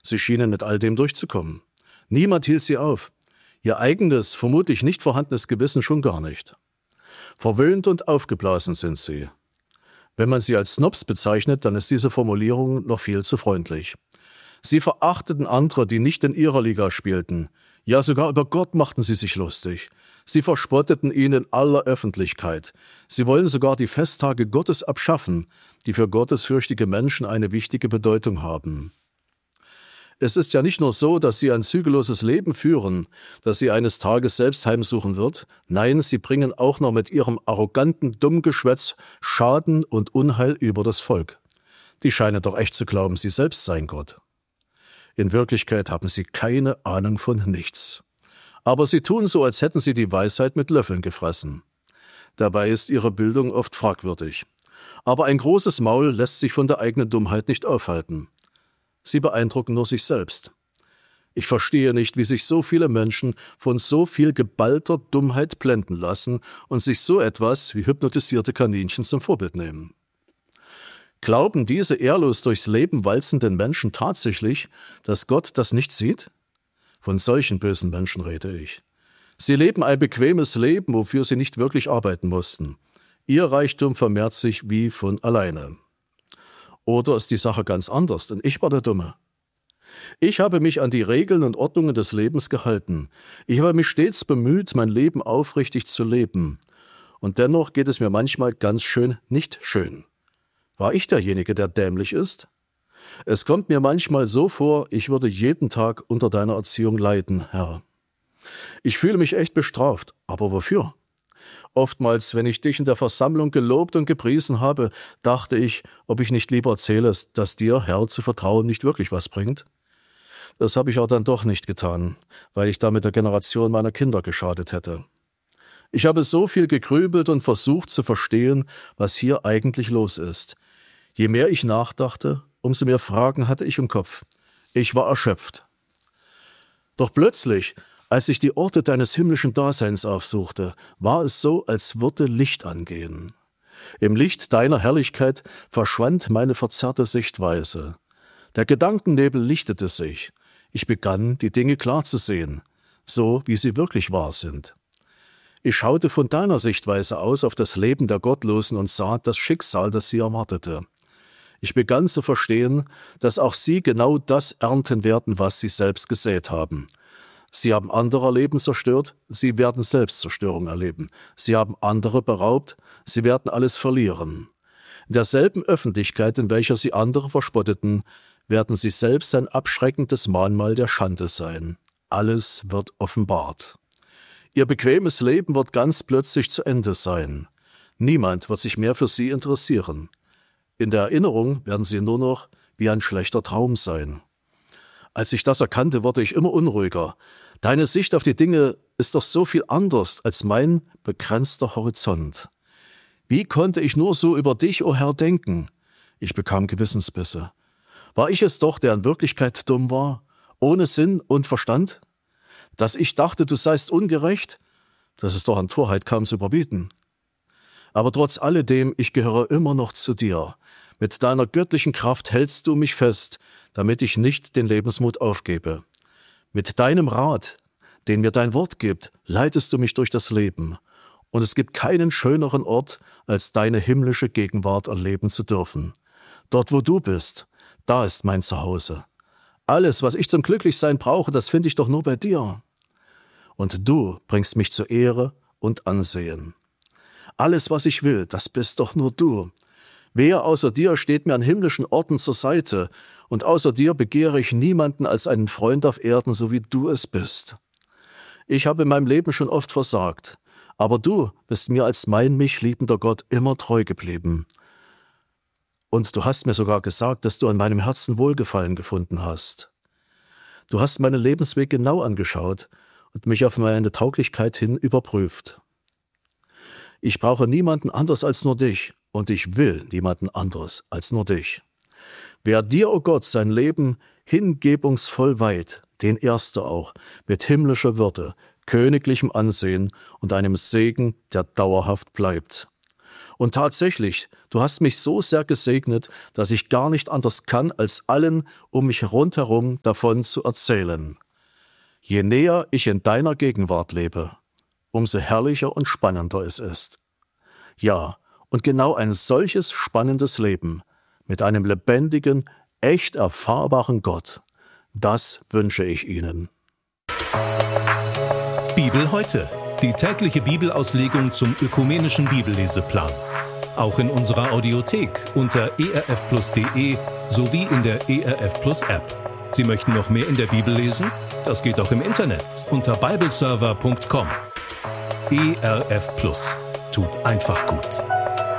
Sie schienen mit all dem durchzukommen. Niemand hielt sie auf. Ihr eigenes, vermutlich nicht vorhandenes Gewissen schon gar nicht. Verwöhnt und aufgeblasen sind sie. Wenn man sie als Snobs bezeichnet, dann ist diese Formulierung noch viel zu freundlich. Sie verachteten andere, die nicht in ihrer Liga spielten. Ja, sogar über Gott machten sie sich lustig. Sie verspotteten ihn in aller Öffentlichkeit. Sie wollen sogar die Festtage Gottes abschaffen, die für gottesfürchtige Menschen eine wichtige Bedeutung haben. Es ist ja nicht nur so, dass sie ein zügelloses Leben führen, das sie eines Tages selbst heimsuchen wird. Nein, sie bringen auch noch mit ihrem arroganten Dummgeschwätz Schaden und Unheil über das Volk. Die scheinen doch echt zu glauben, sie selbst seien Gott. In Wirklichkeit haben sie keine Ahnung von nichts. Aber sie tun so, als hätten sie die Weisheit mit Löffeln gefressen. Dabei ist ihre Bildung oft fragwürdig. Aber ein großes Maul lässt sich von der eigenen Dummheit nicht aufhalten. Sie beeindrucken nur sich selbst. Ich verstehe nicht, wie sich so viele Menschen von so viel geballter Dummheit blenden lassen und sich so etwas wie hypnotisierte Kaninchen zum Vorbild nehmen. Glauben diese ehrlos durchs Leben walzenden Menschen tatsächlich, dass Gott das nicht sieht? Von solchen bösen Menschen rede ich. Sie leben ein bequemes Leben, wofür sie nicht wirklich arbeiten mussten. Ihr Reichtum vermehrt sich wie von alleine. Oder ist die Sache ganz anders, denn ich war der Dumme. Ich habe mich an die Regeln und Ordnungen des Lebens gehalten. Ich habe mich stets bemüht, mein Leben aufrichtig zu leben. Und dennoch geht es mir manchmal ganz schön nicht schön. War ich derjenige, der dämlich ist? Es kommt mir manchmal so vor, ich würde jeden Tag unter deiner Erziehung leiden, Herr. Ich fühle mich echt bestraft, aber wofür? Oftmals, wenn ich dich in der Versammlung gelobt und gepriesen habe, dachte ich, ob ich nicht lieber erzähle, dass dir, Herr, zu vertrauen nicht wirklich was bringt. Das habe ich auch dann doch nicht getan, weil ich damit der Generation meiner Kinder geschadet hätte. Ich habe so viel gegrübelt und versucht zu verstehen, was hier eigentlich los ist. Je mehr ich nachdachte, umso mehr Fragen hatte ich im Kopf. Ich war erschöpft. Doch plötzlich, als ich die Orte deines himmlischen Daseins aufsuchte, war es so, als würde Licht angehen. Im Licht deiner Herrlichkeit verschwand meine verzerrte Sichtweise. Der Gedankennebel lichtete sich. Ich begann, die Dinge klar zu sehen, so wie sie wirklich wahr sind. Ich schaute von deiner Sichtweise aus auf das Leben der Gottlosen und sah das Schicksal, das sie erwartete. Ich begann zu verstehen, dass auch sie genau das ernten werden, was sie selbst gesät haben. Sie haben anderer Leben zerstört, sie werden Selbstzerstörung erleben. Sie haben andere beraubt, sie werden alles verlieren. In derselben Öffentlichkeit, in welcher sie andere verspotteten, werden sie selbst ein abschreckendes Mahnmal der Schande sein. Alles wird offenbart. Ihr bequemes Leben wird ganz plötzlich zu Ende sein. Niemand wird sich mehr für sie interessieren. In der Erinnerung werden sie nur noch wie ein schlechter Traum sein. Als ich das erkannte, wurde ich immer unruhiger. Deine Sicht auf die Dinge ist doch so viel anders als mein begrenzter Horizont. Wie konnte ich nur so über dich, o Herr, denken? Ich bekam Gewissensbisse. War ich es doch, der in Wirklichkeit dumm war, ohne Sinn und Verstand? Dass ich dachte, du seist ungerecht? Das ist doch an Torheit kaum zu überbieten. Aber trotz alledem, ich gehöre immer noch zu dir. Mit deiner göttlichen Kraft hältst du mich fest, damit ich nicht den Lebensmut aufgebe. Mit deinem Rat, den mir dein Wort gibt, leitest du mich durch das Leben. Und es gibt keinen schöneren Ort, als deine himmlische Gegenwart erleben zu dürfen. Dort, wo du bist, da ist mein Zuhause. Alles, was ich zum Glücklichsein brauche, das finde ich doch nur bei dir. Und du bringst mich zur Ehre und Ansehen. Alles, was ich will, das bist doch nur du. Wer außer dir steht mir an himmlischen Orten zur Seite, und außer dir begehre ich niemanden als einen Freund auf Erden, so wie du es bist. Ich habe in meinem Leben schon oft versagt, aber du bist mir als mein mich liebender Gott immer treu geblieben. Und du hast mir sogar gesagt, dass du an meinem Herzen Wohlgefallen gefunden hast. Du hast meinen Lebensweg genau angeschaut und mich auf meine Tauglichkeit hin überprüft. Ich brauche niemanden anders als nur dich, und ich will niemanden anderes als nur dich. Wer dir, o Gott, sein Leben hingebungsvoll weiht, den ehrst du auch mit himmlischer Würde, königlichem Ansehen und einem Segen, der dauerhaft bleibt. Und tatsächlich, du hast mich so sehr gesegnet, dass ich gar nicht anders kann, als allen um mich rundherum davon zu erzählen. Je näher ich in deiner Gegenwart lebe, umso herrlicher und spannender es ist. Ja, und genau ein solches spannendes Leben mit einem lebendigen, echt erfahrbaren Gott, das wünsche ich Ihnen. Bibel heute, die tägliche Bibelauslegung zum ökumenischen Bibelleseplan. Auch in unserer Audiothek unter erfplus.de sowie in der ERF Plus App. Sie möchten noch mehr in der Bibel lesen? Das geht auch im Internet unter bibleserver.com. ERF Plus tut einfach gut.